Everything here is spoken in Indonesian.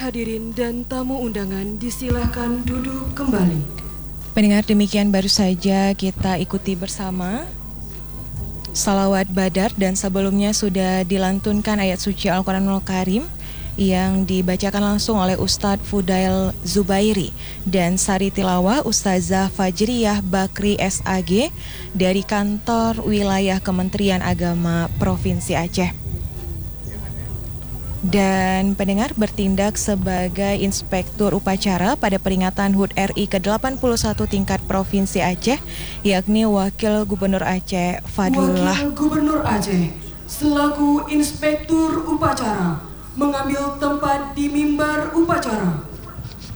Hadirin dan tamu undangan disilahkan duduk kembali. Pendengar, demikian baru saja kita ikuti bersama Salawat Badar, dan sebelumnya sudah dilantunkan ayat suci Al-Quranul Karim yang dibacakan langsung oleh Ustadz Fudail Zubairi dan sari tilawah Ustazah Fajriyah Bakri SAG dari kantor wilayah Kementerian Agama Provinsi Aceh. Dan pendengar, bertindak sebagai inspektur upacara pada peringatan HUT RI ke-81 tingkat Provinsi Aceh, yakni Wakil Gubernur Aceh Fadlullah. Wakil Gubernur Aceh selaku inspektur upacara mengambil tempat di mimbar upacara.